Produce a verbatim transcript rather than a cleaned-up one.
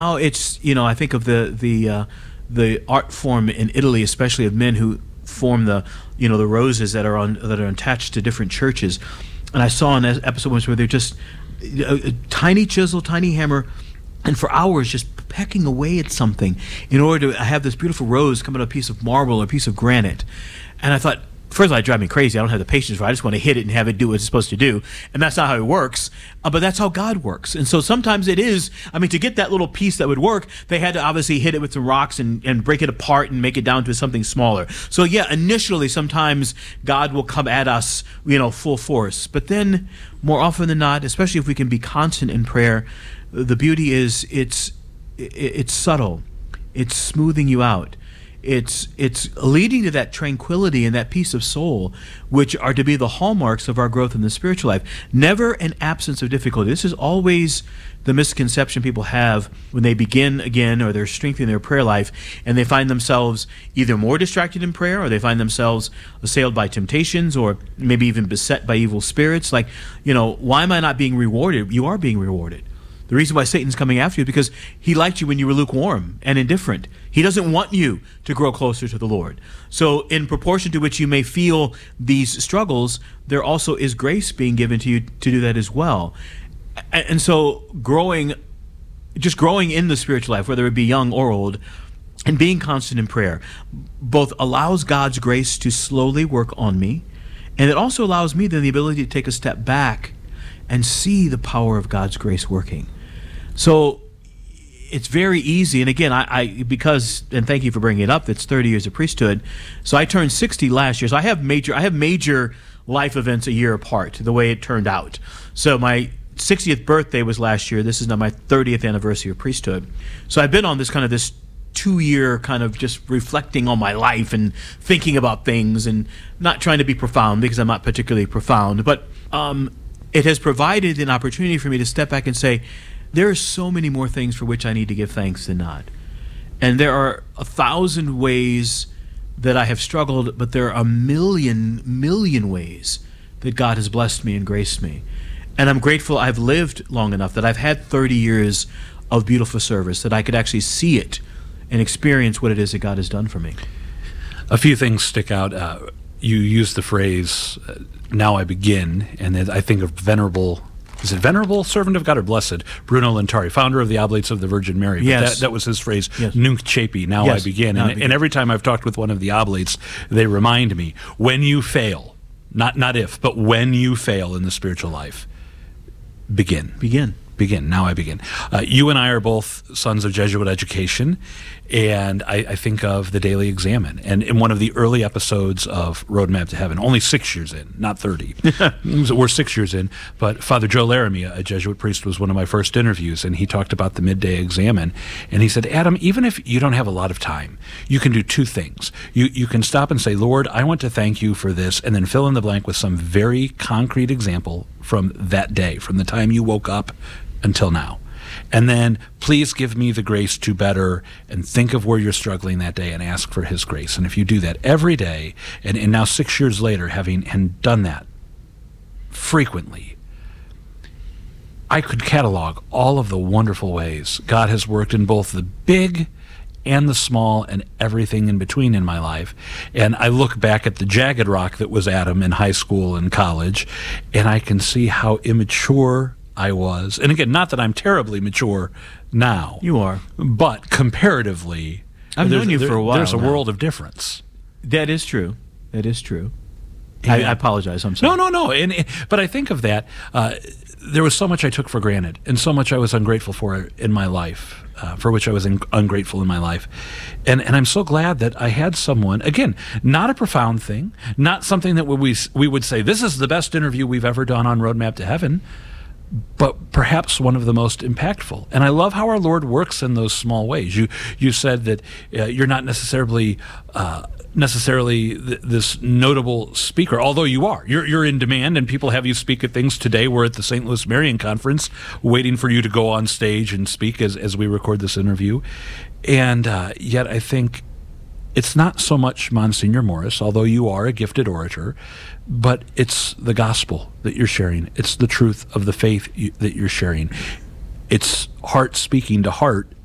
Oh, it's, you know, I think of the the uh, the art form in Italy, especially of men who form the, you know, the roses that are on that are attached to different churches. And I saw an episode once where they're just a, a tiny chisel, tiny hammer, and for hours just pecking away at something in order to have this beautiful rose come out of a piece of marble or a piece of granite. And I thought, first of all, it drive me crazy. I don't have the patience for it. I just want to hit it and have it do what it's supposed to do. And that's not how it works. Uh, but that's how God works. And so sometimes it is, I mean, to get that little piece that would work, they had to obviously hit it with some rocks and, and break it apart and make it down to something smaller. So yeah, initially sometimes God will come at us, you know, full force. But then more often than not, especially if we can be constant in prayer, the beauty is it's it's subtle. It's smoothing you out. It's it's leading to that tranquility and that peace of soul, which are to be the hallmarks of our growth in the spiritual life. Never an absence of difficulty. This is always the misconception people have when they begin again or they're strengthening their prayer life and they find themselves either more distracted in prayer or they find themselves assailed by temptations or maybe even beset by evil spirits. Like, you know, why am I not being rewarded? You are being rewarded. The reason why Satan's coming after you is because he liked you when you were lukewarm and indifferent. He doesn't want you to grow closer to the Lord. So in proportion to which you may feel these struggles, there also is grace being given to you to do that as well. And so growing, just growing in the spiritual life, whether it be young or old, and being constant in prayer, both allows God's grace to slowly work on me, and it also allows me then the ability to take a step back and see the power of God's grace working. So it's very easy, and again, I, I because and thank you for bringing it up. It's thirty years of priesthood. So I turned sixty last year. So I have major, I have major life events a year apart. The way it turned out. So my sixtieth birthday was last year. This is now my thirtieth anniversary of priesthood. So I've been on this kind of this two-year kind of just reflecting on my life and thinking about things, and not trying to be profound because I'm not particularly profound, but um, it has provided an opportunity for me to step back and say, there are so many more things for which I need to give thanks than not. And there are a thousand ways that I have struggled, but there are a million, million ways that God has blessed me and graced me. And I'm grateful I've lived long enough, that I've had thirty years of beautiful service, that I could actually see it and experience what it is that God has done for me. A few things stick out. Uh, you used the phrase, uh, now I begin, and then I think of Venerable... Is it Venerable Servant of God or Blessed? Bruno Lentari, founder of the Oblates of the Virgin Mary. But Yes. that, that was his phrase, Yes. Nunc Cepi, now Yes. I begin. Now I And, begin. and every time I've talked with one of the Oblates, they remind me, when you fail, not, not if, but when you fail in the spiritual life, begin. Begin. Begin. Now I begin. Uh, you and I are both sons of Jesuit education, and I, I think of the Daily Examine. And in one of the early episodes of Roadmap to Heaven, only six years in, not thirty. So we're six years in, but Father Joe Laramie, a Jesuit priest, was one of my first interviews, and he talked about the Midday Examine. And he said, Adam, even if you don't have a lot of time, you can do two things. You, you can stop and say, Lord, I want to thank you for this, and then fill in the blank with some very concrete example from that day, from the time you woke up until now. And then please give me the grace to better, and think of where you're struggling that day and ask for his grace. And if you do that every day, and, and now six years later, having and done that frequently, I could catalog all of the wonderful ways God has worked in both the big and the small and everything in between in my life. And I look back at the jagged rock that was Adam in high school and college, and I can see how immature I was. And again, not that I'm terribly mature now. You are. But comparatively, I've there's- known you there- for a while There's a now. world of difference. That is true. That is true. I, Yeah. I apologize. I'm sorry. No, no, no. And, and- but I think of that. Uh, there was so much I took for granted, and so much I was ungrateful for in my life, uh, for which I was in, ungrateful in my life. And and I'm so glad that I had someone, again, not a profound thing, not something that we we would say, this is the best interview we've ever done on Roadmap to Heaven, but perhaps one of the most impactful. And I love how our Lord works in those small ways. You you said that uh, you're not necessarily uh, necessarily th- this notable speaker, although you are. You're you're in demand, and people have you speak at things. Today we're at the Saint Louis Marian Conference, waiting for you to go on stage and speak as as we record this interview. And uh, yet I think it's not so much Monsignor Morris, although you are a gifted orator, but it's the gospel that you're sharing. It's the truth of the faith you, that you're sharing. It's heart speaking to heart